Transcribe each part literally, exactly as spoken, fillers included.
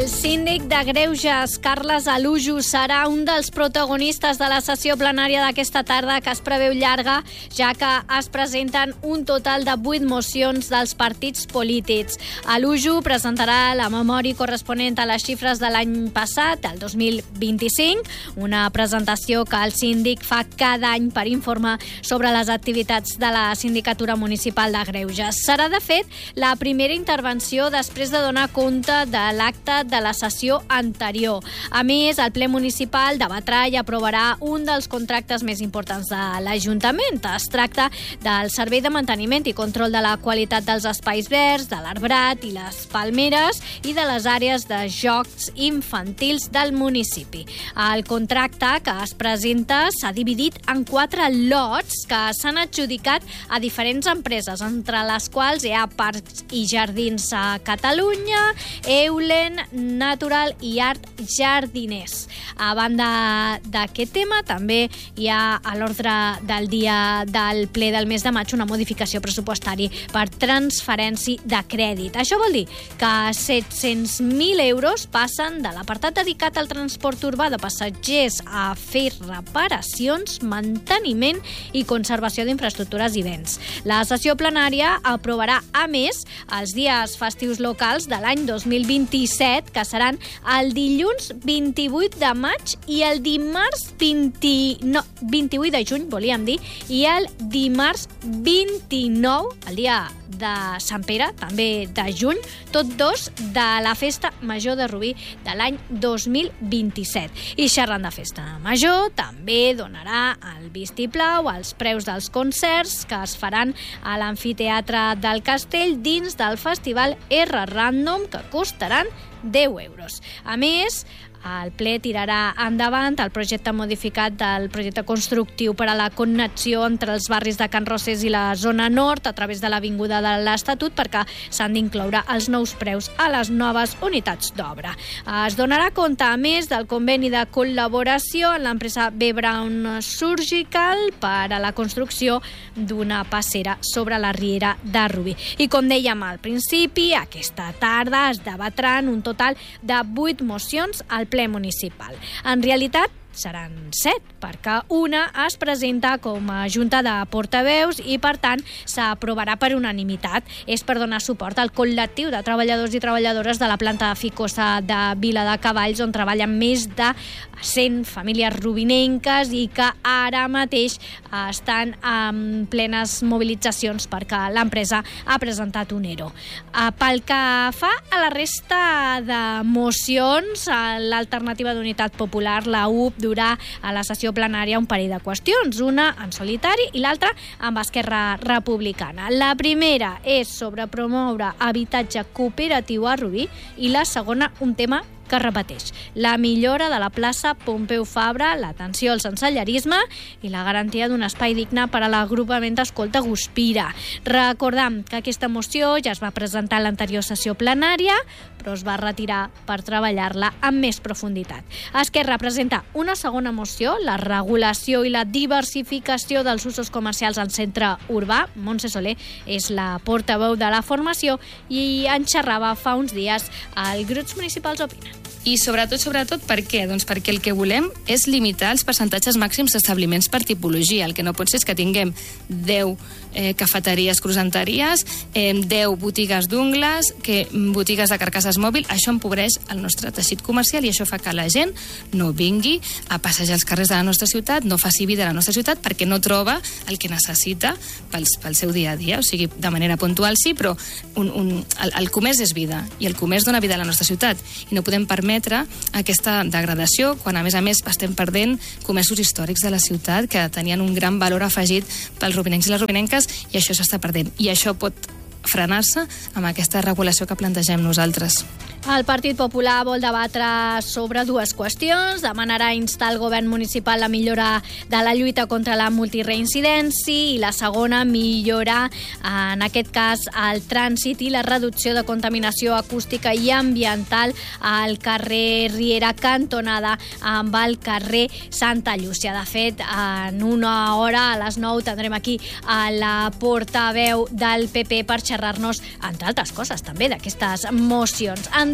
El síndic de Greuges, Carles Alujo, serà un dels protagonistes de la sessió plenària d'aquesta tarda, que es preveu llarga, ja que es presenten un total de vuit mocions dels partits polítics. Alujo presentarà la memòria corresponent a les xifres de l'any passat, el dos mil vint-i-cinc, una presentació que el síndic fa cada any per informar sobre les activitats de la Sindicatura Municipal de Greuges. Serà, de fet, la primera intervenció després de donar compte de l'acte de la sessió anterior. A més, el ple municipal debatrà i aprovarà un dels contractes més importants de l'Ajuntament. Es tracta del servei de manteniment i control de la qualitat dels espais verds, de l'arbrat i les palmeres i de les àrees de jocs infantils del municipi. El contracte que es presenta s'ha dividit en quatre lots que s'han adjudicat a diferents empreses, entre les quals hi ha Parcs i Jardins a Catalunya, Eulen, Natural i Art Jardiners. A banda d'aquest tema, també hi ha a l'ordre del dia del ple del mes de maig una modificació pressupostària per transferència de crèdit. Això vol dir que set-cents mil euros passen de l'apartat dedicat al transport urbà de passatgers a fer reparacions, manteniment i conservació d'infraestructures i béns. La sessió plenària aprovarà, a més, els dies festius locals de l'any dos mil vint-i-set, que seran el dilluns vint-i-vuit de maig i el dimarts vint... no, vint-i-vuit de juny, volíem dir, i el dimarts vint-i-nou, el dia de Sant Pere, també de juny, tots dos de la Festa Major de Rubí de l'any dos mil vint-i-set. I xerrant de Festa Major, també donarà el vistiplau als preus dels concerts que es faran a l'amfiteatre del Castell dins del festival R Random, que costaran deu euros. A més, el ple tirarà endavant el projecte modificat del projecte constructiu per a la connexió entre els barris de Can Rosés i la zona nord a través de l'Avinguda de l'Estatut, perquè s'han d'incloure els nous preus a les noves unitats d'obra. Es donarà compte, a més, del conveni de col·laboració amb l'empresa B. Brown Surgical per a la construcció d'una passera sobre la riera de Rubí. I com dèiem al principi, aquesta tarda es debatran un total de vuit mocions al ple municipal. En realitat, seran set, perquè una es presenta com a junta de portaveus i, per tant, s'aprovarà per unanimitat. És per donar suport al col·lectiu de treballadors i treballadores de la planta Ficosa de Vila de Cavalls, on treballen més de cent famílies rubinenques i que ara mateix estan en plenes mobilitzacions perquè l'empresa ha presentat un ERO. Pel que fa a la resta de mocions, l'alternativa d'Unitat Popular, la U P, durà a la sessió plenària un parell de qüestions, una en solitari i l'altra amb Esquerra Republicana. La primera és sobre promoure habitatge cooperatiu a Rubí i la segona un tema que repeteix: la millora de la plaça Pompeu Fabra, l'atenció al sensellerisme i la garantia d'un espai digne per a l'agrupament Escolta Guspira. Recordam que aquesta moció ja es va presentar a l'anterior sessió plenària, però es va retirar per treballar-la amb més profunditat. Esquerra presenta una segona moció, la regulació i la diversificació dels usos comercials al centre urbà. Montse Soler és la portaveu de la formació i en xerrava fa uns dies al Grups Municipals Opinen. I sobretot, sobretot, per què? Doncs perquè el que volem és limitar els percentatges màxims d'establiments per tipologia. El que no pot ser és que tinguem deu eh, cafeteries, croissanteries, eh, deu botigues d'ungles, que botigues de carcasses mòbil. Això empobreix el nostre teixit comercial i això fa que la gent no vingui a passejar els carrers de la nostra ciutat, no faci vida a la nostra ciutat perquè no troba el que necessita pel, pel seu dia a dia. O sigui, de manera puntual sí, però un, un, el, el comerç és vida i el comerç dona vida a la nostra ciutat i no podem permetre aquesta degradació quan, a més a més, estem perdent comerços històrics de la ciutat que tenien un gran valor afegit pels rubinencs i les rubinenques i això s'està perdent. I això pot frenar-se amb aquesta regulació que plantegem nosaltres. El Partit Popular vol debatre sobre dues qüestions. Demanarà instar el govern municipal la millora de la lluita contra la multireincidència i la segona, millorar, en aquest cas, el trànsit i la reducció de contaminació acústica i ambiental al carrer Riera cantonada amb el carrer Santa Llúcia. De fet, en una hora, a les nou, tindrem aquí a la portaveu del P P per xerrar-nos, entre altres coses, també d'aquestes mocions. En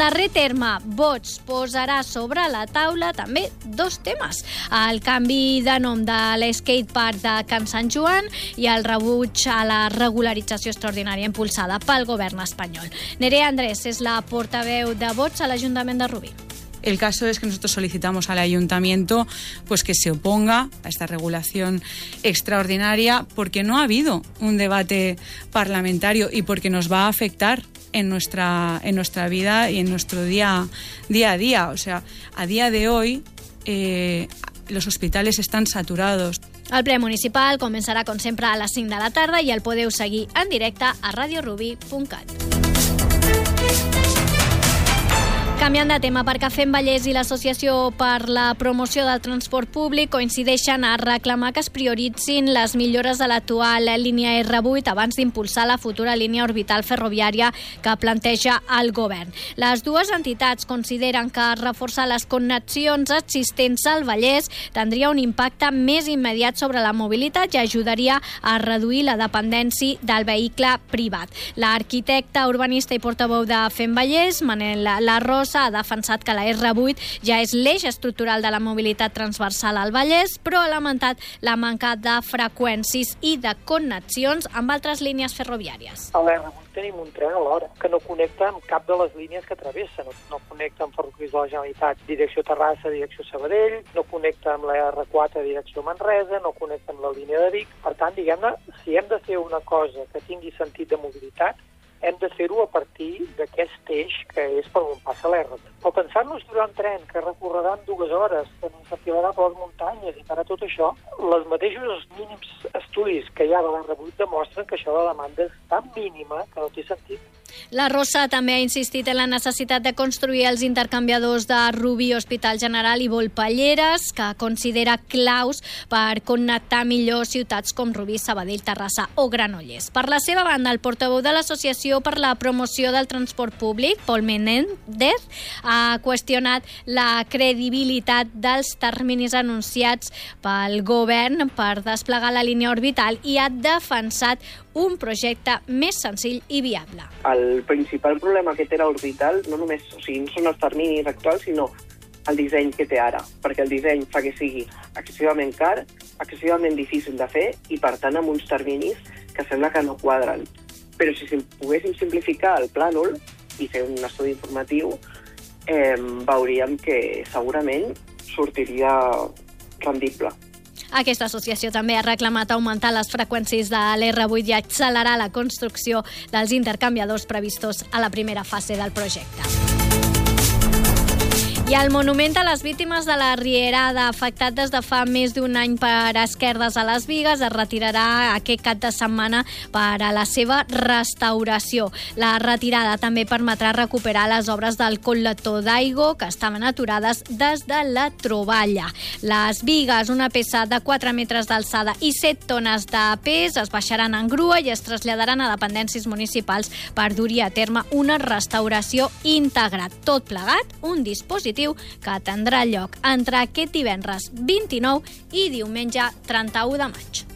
darrer terme, Vox posarà sobre la taula també dos temes. El canvi de nom de l'skatepark de Can Sant Joan i el rebuig a la regularització extraordinària impulsada pel govern espanyol. Nerea Andrés és la portaveu de Vox a l'Ajuntament de Rubí. El caso es que nosotros solicitamos al ayuntamiento pues que se oponga a esta regulación extraordinaria porque no ha habido un debate parlamentario y porque nos va a afectar en nuestra, en nuestra vida y en nuestro día, día a día. O sea, a día de hoy eh, los hospitales están saturados. El ple municipal començarà, com sempre, a les cinc de la tarda i el podeu seguir en directe a radio rubí punt cat. Canviant de tema, perquè Fem Vallès i l'Associació per la Promoció del Transport Públic coincideixen a reclamar que es prioritzin les millores de l'actual línia erre vuit abans d'impulsar la futura línia orbital ferroviària que planteja el govern. Les dues entitats consideren que reforçar les connexions existents al Vallès tindria un impacte més immediat sobre la mobilitat i ajudaria a reduir la dependència del vehicle privat. L'arquitecte urbanista i portaveu de Fem Vallès, Manel Larrosa, ha defensat que la erre vuit ja és l'eix estructural de la mobilitat transversal al Vallès, però ha lamentat la manca de freqüències i de connexions amb altres línies ferroviàries. A l'erre vuit tenim un tren a l'hora que no connecta amb cap de les línies que travessa. No, no connecta amb ferrocarrils de la Generalitat direcció Terrassa, direcció Sabadell, no connecta amb la erre quatre direcció Manresa, no connecta amb la línia de Vic. Per tant, diguem-ne, si hem de fer una cosa que tingui sentit de mobilitat, hem de fer-ho a partir d'aquest eix que és per on passa l'erre. Però pensar-nos durant un tren que recorrerà en dues hores, que s'enfilarà per les muntanyes i farà tot això, les mateixos mínims estudis que hi ha de l'erre vuit demostren que això de la demanda és tan mínima que no té sentit. La Rosa també ha insistit en la necessitat de construir els intercanviadors de Rubí, Hospital General i Volpelleres, que considera claus per connectar millor ciutats com Rubí, Sabadell, Terrassa o Granollers. Per la seva banda, el portaveu de l'Associació per la Promoció del Transport Públic, Pol Menéndez, ha qüestionat la credibilitat dels terminis anunciats pel govern per desplegar la línia orbital i ha defensat un projecte més senzill i viable. El principal problema que té l'orbital no només o sigui, no són els terminis actuals, sinó el disseny que té ara, perquè el disseny fa que sigui excessivament car, excessivament difícil de fer i, per tant, amb uns terminis que sembla que no quadren. Però si poguéssim simplificar el plànol i fer un estudi informatiu, eh, veuríem que segurament sortiria rendible. Aquesta associació també ha reclamat augmentar les freqüències de l'erre vuit i accelerar la construcció dels intercanviadors previstos a la primera fase del projecte. I el monument a les víctimes de la Rierada, afectat des de fa més d'un any per esquerdes a les Bigues, es retirarà aquest cap de setmana per a la seva restauració. La retirada també permetrà recuperar les obres del col·lector d'aigua que estaven aturades des de la troballa. Les Bigues, una peça de quatre metres d'alçada i set tones de pes, es baixaran en grua i es traslladaran a dependències municipals per dur-hi a terme una restauració íntegra. Tot plegat, un dispositiu que tindrà lloc entre aquest divendres vint-i-nou i diumenge trenta-u de maig.